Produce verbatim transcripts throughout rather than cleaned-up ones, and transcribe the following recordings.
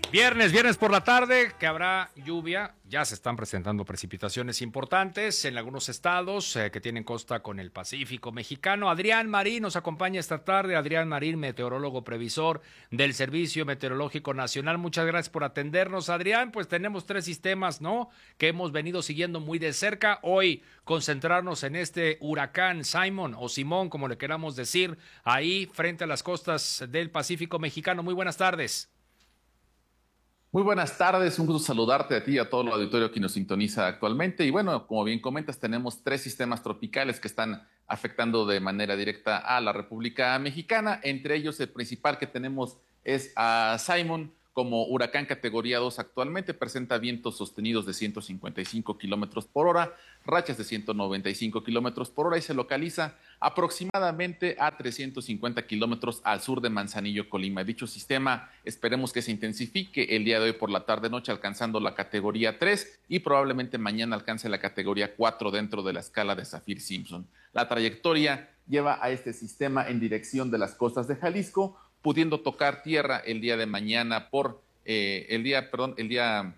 Viernes, viernes por la tarde, que habrá lluvia. Ya se están presentando precipitaciones importantes en algunos estados eh, que tienen costa con el Pacífico mexicano. Adrián Marín nos acompaña esta tarde. Adrián Marín, meteorólogo previsor del Servicio Meteorológico Nacional. Muchas gracias por atendernos, Adrián. Pues tenemos tres sistemas, ¿no?, que hemos venido siguiendo muy de cerca. Hoy concentrarnos en este huracán Simon o Simón, como le queramos decir, ahí frente a las costas del Pacífico mexicano. Muy buenas tardes. Muy buenas tardes, un gusto saludarte a ti y a todo el auditorio que nos sintoniza actualmente. Y bueno, como bien comentas, tenemos tres sistemas tropicales que están afectando de manera directa a la República Mexicana. Entre ellos, el principal que tenemos es a Simon como huracán categoría dos actualmente. Presenta vientos sostenidos de ciento cincuenta y cinco kilómetros por hora, rachas de ciento noventa y cinco kilómetros por hora y se localiza aproximadamente a trescientos cincuenta kilómetros al sur de Manzanillo, Colima. Dicho sistema esperemos que se intensifique el día de hoy por la tarde-noche, alcanzando la categoría tres y probablemente mañana alcance la categoría cuatro dentro de la escala de Saffir-Simpson. La trayectoria lleva a este sistema en dirección de las costas de Jalisco, pudiendo tocar tierra el día de mañana por eh, el día, perdón, el día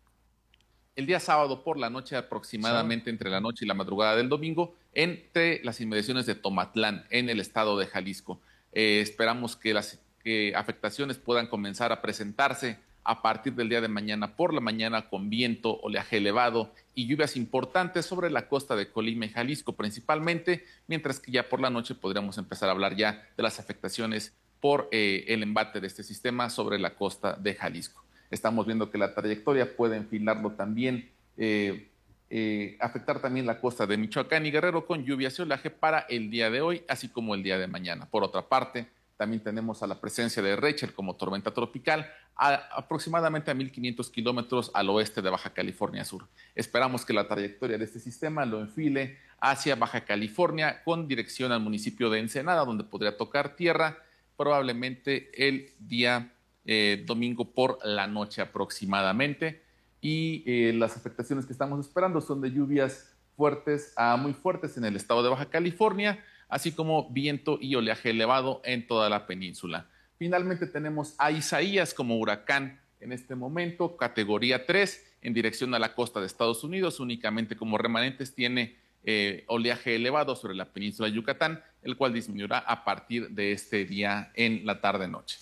el día sábado por la noche, aproximadamente entre la noche y la madrugada del domingo, entre las inmediaciones de Tomatlán, en el estado de Jalisco. Eh, esperamos que las que afectaciones puedan comenzar a presentarse a partir del día de mañana por la mañana, con viento, oleaje elevado y lluvias importantes sobre la costa de Colima y Jalisco principalmente, mientras que ya por la noche podríamos empezar a hablar ya de las afectaciones por eh, el embate de este sistema sobre la costa de Jalisco. Estamos viendo que la trayectoria puede enfilarlo también, eh, eh, afectar también la costa de Michoacán y Guerrero con lluvias y oleaje para el día de hoy, así como el día de mañana. Por otra parte, también tenemos a la presencia de Rachel como tormenta tropical a aproximadamente a mil quinientos kilómetros al oeste de Baja California Sur. Esperamos que la trayectoria de este sistema lo enfile hacia Baja California con dirección al municipio de Ensenada, donde podría tocar tierra probablemente el día eh, domingo por la noche aproximadamente. Y eh, las afectaciones que estamos esperando son de lluvias fuertes a muy fuertes en el estado de Baja California, así como viento y oleaje elevado en toda la península. Finalmente tenemos a Isaías como huracán en este momento, categoría tres, en dirección a la costa de Estados Unidos. Únicamente como remanentes tiene Eh, oleaje elevado sobre la península de Yucatán, el cual disminuirá a partir de este día en la tarde-noche.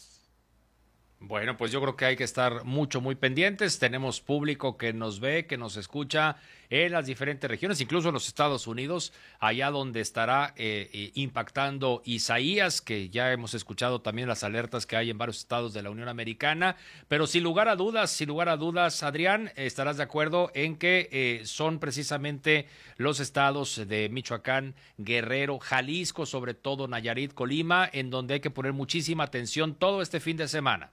Bueno, pues yo creo que hay que estar mucho, muy pendientes. Tenemos público que nos ve, que nos escucha en las diferentes regiones, incluso en los Estados Unidos, allá donde estará eh, eh, impactando Isaías, que ya hemos escuchado también las alertas que hay en varios estados de la Unión Americana. Pero sin lugar a dudas, sin lugar a dudas, Adrián, estarás de acuerdo en que eh, son precisamente los estados de Michoacán, Guerrero, Jalisco, sobre todo Nayarit, Colima, en donde hay que poner muchísima atención todo este fin de semana.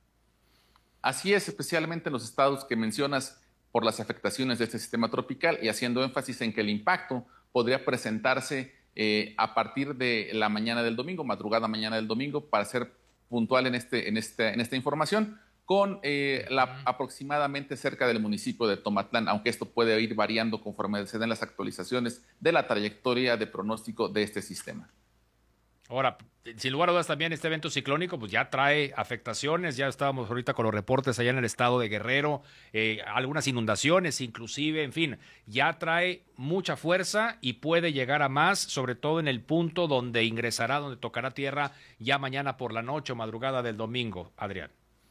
Así es, especialmente en los estados que mencionas por las afectaciones de este sistema tropical y haciendo énfasis en que el impacto podría presentarse eh, a partir de la mañana del domingo, madrugada mañana del domingo, para ser puntual en, este, en, este, en esta información, con eh, la, aproximadamente cerca del municipio de Tomatlán, aunque esto puede ir variando conforme se den las actualizaciones de la trayectoria de pronóstico de este sistema. Ahora, sin lugar a dudas también este evento ciclónico pues ya trae afectaciones, ya estábamos ahorita con los reportes allá en el estado de Guerrero, eh, algunas inundaciones inclusive, en fin, ya trae mucha fuerza y puede llegar a más, sobre todo en el punto donde ingresará, donde tocará tierra ya mañana por la noche o madrugada del domingo, Adrián.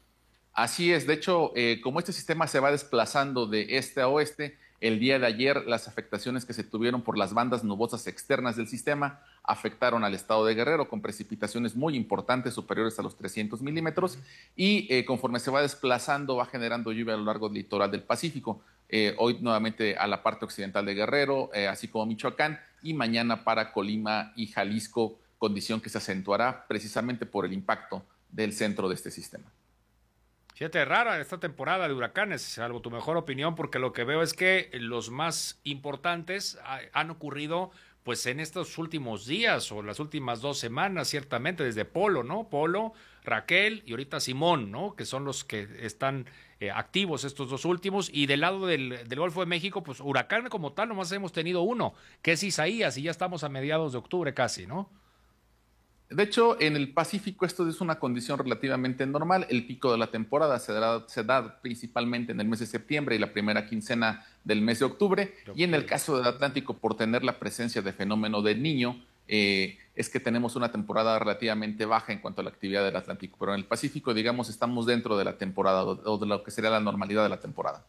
Así es, de hecho, eh, como este sistema se va desplazando de este a oeste, el día de ayer las afectaciones que se tuvieron por las bandas nubosas externas del sistema afectaron al estado de Guerrero con precipitaciones muy importantes, superiores a los trescientos milímetros, y eh, conforme se va desplazando va generando lluvia a lo largo del litoral del Pacífico. Eh, hoy nuevamente a la parte occidental de Guerrero, eh, así como Michoacán, y mañana para Colima y Jalisco, condición que se acentuará precisamente por el impacto del centro de este sistema. Fíjate, rara esta temporada de huracanes, salvo tu mejor opinión, porque lo que veo es que los más importantes han ocurrido pues en estos últimos días o las últimas dos semanas, ciertamente, desde Polo, ¿no? Polo, Raquel y ahorita Simón, ¿no? Que son los que están eh, activos estos dos últimos. Y del lado del, del Golfo de México, pues huracán como tal, nomás hemos tenido uno, que es Isaías, y ya estamos a mediados de octubre casi, ¿no? De hecho, en el Pacífico esto es una condición relativamente normal. El pico de la temporada se da, se da principalmente en el mes de septiembre y la primera quincena del mes de octubre. De Y en el octubre. caso del Atlántico, por tener la presencia de fenómeno del Niño, eh, es que tenemos una temporada relativamente baja en cuanto a la actividad del Atlántico. Pero en el Pacífico, digamos, estamos dentro de la temporada o de lo que sería la normalidad de la temporada.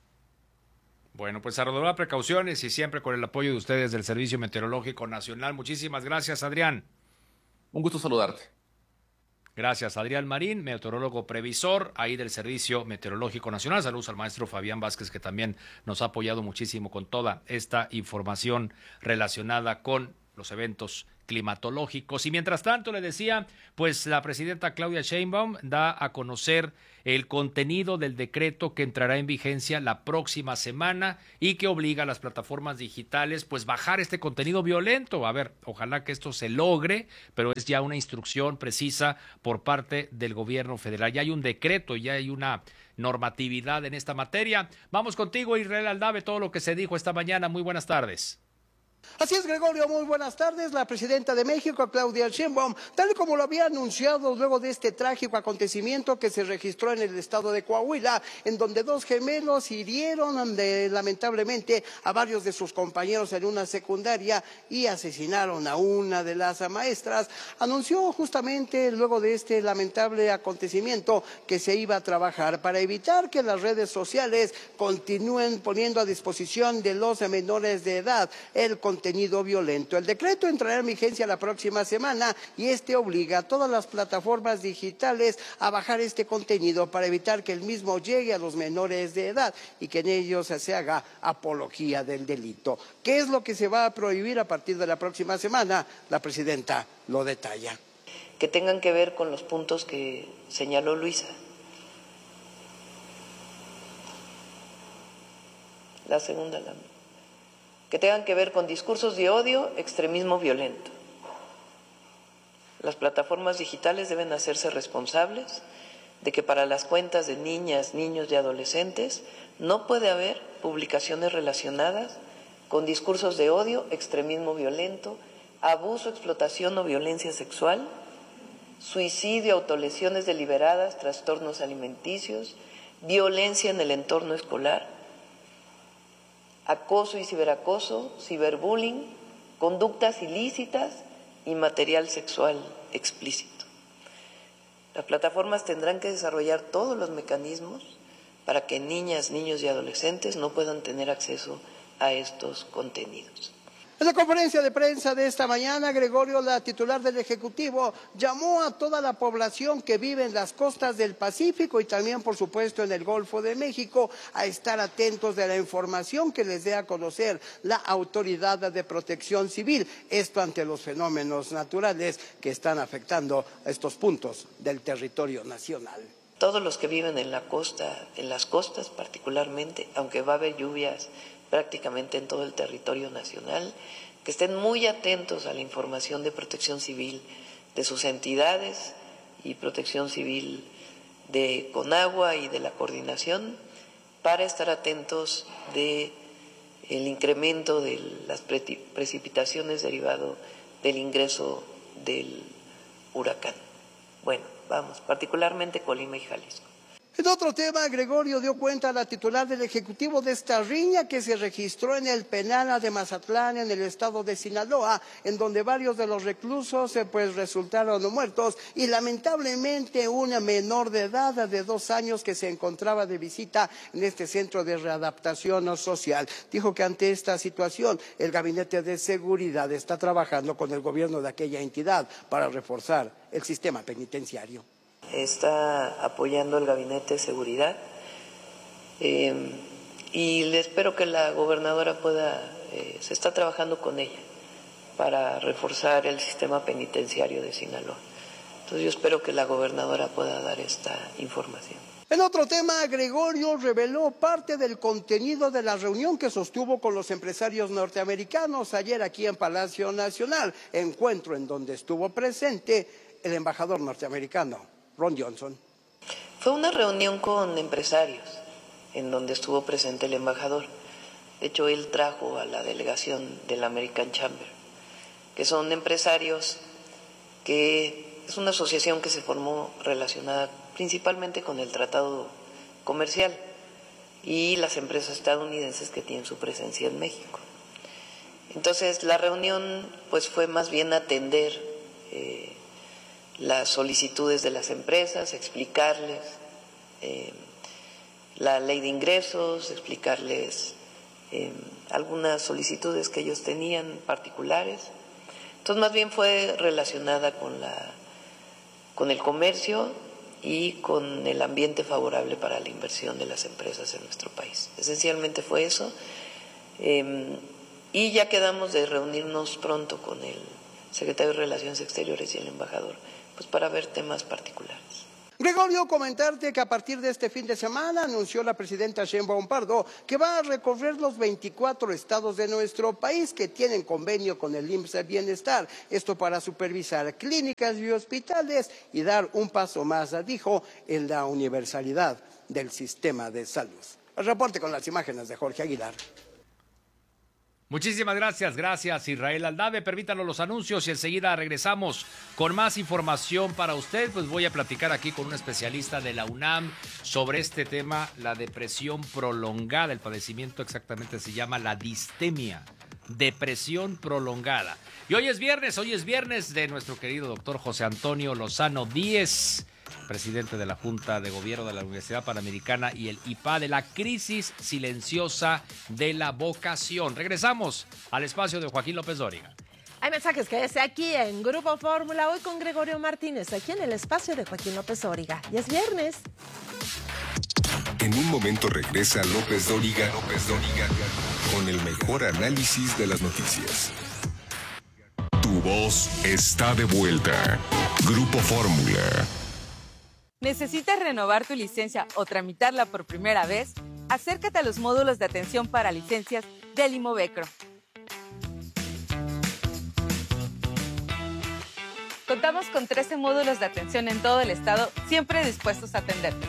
Bueno, pues a redoblar precauciones y siempre con el apoyo de ustedes del Servicio Meteorológico Nacional. Muchísimas gracias, Adrián. Un gusto saludarte. Gracias, Adrián Marín, meteorólogo previsor ahí del Servicio Meteorológico Nacional. Saludos al maestro Fabián Vázquez, que también nos ha apoyado muchísimo con toda esta información relacionada con los eventos climatológicos. Y mientras tanto, le decía, pues la presidenta Claudia Sheinbaum da a conocer el contenido del decreto que entrará en vigencia la próxima semana y que obliga a las plataformas digitales pues bajar este contenido violento. A ver, ojalá que esto se logre, pero es ya una instrucción precisa por parte del gobierno federal. Ya hay un decreto, ya hay una normatividad en esta materia. Vamos contigo, Israel Aldave, todo lo que se dijo esta mañana. Muy buenas tardes. Así es, Gregorio, muy buenas tardes. La presidenta de México, Claudia Sheinbaum, tal y como lo había anunciado luego de este trágico acontecimiento que se registró en el estado de Coahuila, en donde dos gemelos hirieron de, lamentablemente a varios de sus compañeros en una secundaria y asesinaron a una de las maestras, anunció justamente luego de este lamentable acontecimiento que se iba a trabajar para evitar que las redes sociales continúen poniendo a disposición de los menores de edad el contenido violento. El decreto entrará en vigencia la próxima semana y este obliga a todas las plataformas digitales a bajar este contenido para evitar que el mismo llegue a los menores de edad y que en ellos se haga apología del delito. ¿Qué es lo que se va a prohibir a partir de la próxima semana? La presidenta lo detalla. Que tengan que ver con los puntos que señaló Luisa. La segunda lámina. Que tengan que ver con discursos de odio, extremismo violento. Las plataformas digitales deben hacerse responsables de que para las cuentas de niñas, niños y adolescentes no puede haber publicaciones relacionadas con discursos de odio, extremismo violento, abuso, explotación o violencia sexual, suicidio, autolesiones deliberadas, trastornos alimenticios, violencia en el entorno escolar, acoso y ciberacoso, ciberbullying, conductas ilícitas y material sexual explícito. Las plataformas tendrán que desarrollar todos los mecanismos para que niñas, niños y adolescentes no puedan tener acceso a estos contenidos. En la conferencia de prensa de esta mañana, Gregorio, la titular del Ejecutivo, llamó a toda la población que vive en las costas del Pacífico y también, por supuesto, en el Golfo de México, a estar atentos de la información que les dé a conocer la Autoridad de Protección Civil, esto ante los fenómenos naturales que están afectando a estos puntos del territorio nacional. Todos los que viven en la costa, en las costas particularmente, aunque va a haber lluvias prácticamente en todo el territorio nacional, que estén muy atentos a la información de Protección Civil, de sus entidades y Protección Civil de Conagua y de la coordinación, para estar atentos de el incremento de las precipitaciones derivado del ingreso del huracán. Bueno, vamos, particularmente Colima y Jalisco. En otro tema, Gregorio, dio cuenta a la titular del Ejecutivo de esta riña que se registró en el penal de Mazatlán, en el estado de Sinaloa, en donde varios de los reclusos eh, pues resultaron muertos y lamentablemente una menor de edad de dos años que se encontraba de visita en este centro de readaptación social. Dijo que ante esta situación el Gabinete de Seguridad está trabajando con el gobierno de aquella entidad para reforzar el sistema penitenciario. Está apoyando el Gabinete de Seguridad eh, y le espero que la gobernadora pueda, eh, se está trabajando con ella para reforzar el sistema penitenciario de Sinaloa. Entonces yo espero que la gobernadora pueda dar esta información. En otro tema, Gregorio reveló parte del contenido de la reunión que sostuvo con los empresarios norteamericanos ayer aquí en Palacio Nacional, encuentro en donde estuvo presente el embajador norteamericano Ron Johnson. Fue una reunión con empresarios en donde estuvo presente el embajador. De hecho, él trajo a la delegación del American Chamber, que son empresarios que es una asociación que se formó relacionada principalmente con el tratado comercial y las empresas estadounidenses que tienen su presencia en México. Entonces, la reunión pues fue más bien atender eh, las solicitudes de las empresas, explicarles eh, la ley de ingresos, explicarles eh, algunas solicitudes que ellos tenían particulares. Entonces, más bien fue relacionada con la con el comercio y con el ambiente favorable para la inversión de las empresas en nuestro país. Esencialmente fue eso. Eh, y ya quedamos de reunirnos pronto con el secretario de Relaciones Exteriores y el embajador, pues para ver temas particulares. Gregorio, comentarte que a partir de este fin de semana anunció la presidenta Sheinbaum Pardo que va a recorrer los veinticuatro estados de nuestro país que tienen convenio con el I M S S S Bienestar. Esto para supervisar clínicas y hospitales y dar un paso más, dijo, en la universalidad del sistema de salud. El reporte con las imágenes de Jorge Aguilar. Muchísimas gracias, gracias Israel Aldave. Permítanos los anuncios y enseguida regresamos con más información para usted. Pues voy a platicar aquí con un especialista de la UNAM sobre este tema, la depresión prolongada. El padecimiento exactamente se llama la distemia, depresión prolongada. Y hoy es viernes, hoy es viernes de nuestro querido doctor José Antonio Lozano Díez, presidente de la Junta de Gobierno de la Universidad Panamericana y el I P A, de la crisis silenciosa de la vocación. Regresamos al espacio de Joaquín López Dóriga. Hay mensajes que es aquí en Grupo Fórmula, hoy con Gregorio Martínez, aquí en el espacio de Joaquín López Dóriga. Y es viernes. En un momento regresa López Dóriga, López Dóriga, con el mejor análisis de las noticias. Tu voz está de vuelta. Grupo Fórmula. ¿Necesitas renovar tu licencia o tramitarla por primera vez? Acércate a los módulos de atención para licencias del Imovecro. Contamos con trece módulos de atención en todo el estado, siempre dispuestos a atenderte.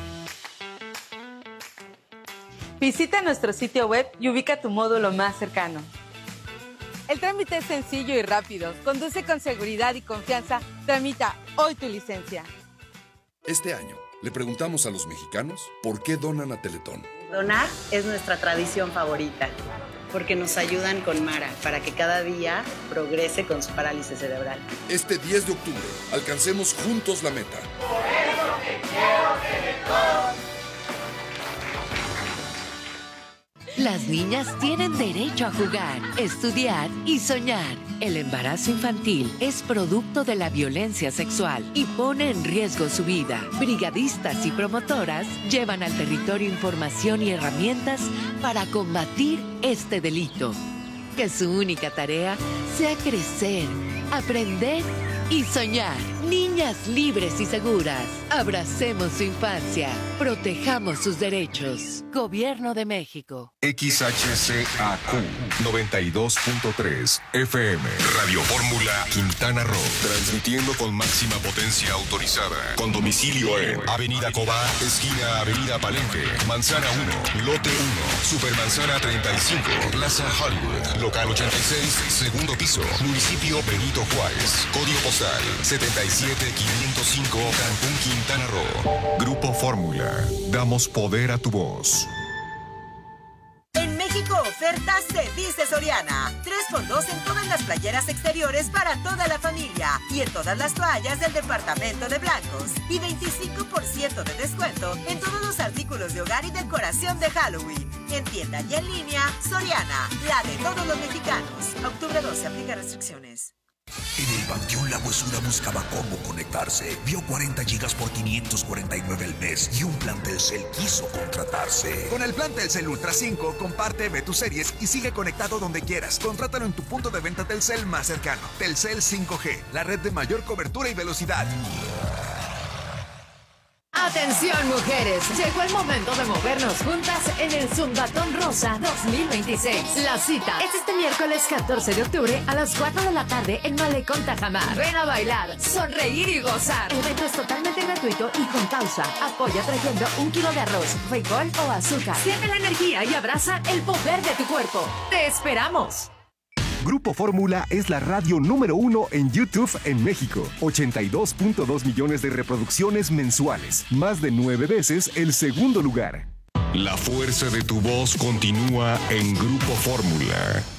Visita nuestro sitio web y ubica tu módulo más cercano. El trámite es sencillo y rápido. Conduce con seguridad y confianza. Tramita hoy tu licencia. Este año le preguntamos a los mexicanos por qué donan a Teletón. Donar es nuestra tradición favorita, porque nos ayudan con Mara para que cada día progrese con su parálisis cerebral. Este diez de octubre, alcancemos juntos la meta. Por eso te quiero Teletón. Las niñas tienen derecho a jugar, estudiar y soñar. El embarazo infantil es producto de la violencia sexual y pone en riesgo su vida. Brigadistas y promotoras llevan al territorio información y herramientas para combatir este delito. Que su única tarea sea crecer, aprender y soñar. Niñas libres y seguras. Abracemos su infancia. Protejamos sus derechos. Gobierno de México. X H C A Q noventa y dos punto tres F M. Radio Fórmula Quintana Roo. Transmitiendo con máxima potencia autorizada. Con domicilio en Avenida Cobá, esquina Avenida Palenque, Manzana uno, Lote uno, Supermanzana treinta y cinco, Plaza Hollywood, Local ochenta y seis, segundo piso, Municipio Benito Juárez. Código postal setenta y siete quinientos cinco, Cancún, Quintana Roo. Grupo Fórmula. Damos poder a tu voz. En México, ofertas se dice Soriana. tres por dos en todas las playeras exteriores para toda la familia y en todas las toallas del departamento de blancos. Y veinticinco por ciento de descuento en todos los artículos de hogar y decoración de Halloween. En tienda y en línea, Soriana, la de todos los mexicanos. Octubre doce, aplica restricciones. En el Panteón La Huesuda buscaba cómo conectarse. Vio cuarenta gigas por quinientos cuarenta y nueve al mes y un plan Telcel quiso contratarse. Con el plan Telcel Ultra cinco, comparte, ve tus series y sigue conectado donde quieras. Contrátalo en tu punto de venta Telcel más cercano. Telcel cinco G, la red de mayor cobertura y velocidad. Atención mujeres, llegó el momento de movernos juntas en el Zumbatón Rosa dos mil veintiséis. La cita es este miércoles catorce de octubre a las cuatro de la tarde en Malecón Tajamar. Ven a bailar, sonreír y gozar. El evento es totalmente gratuito y con pausa. Apoya trayendo un kilo de arroz, frijol o azúcar. Siente la energía y abraza el poder de tu cuerpo. ¡Te esperamos! Grupo Fórmula es la radio número uno en YouTube en México. ochenta y dos punto dos millones de reproducciones mensuales. Más de nueve veces el segundo lugar. La fuerza de tu voz continúa en Grupo Fórmula.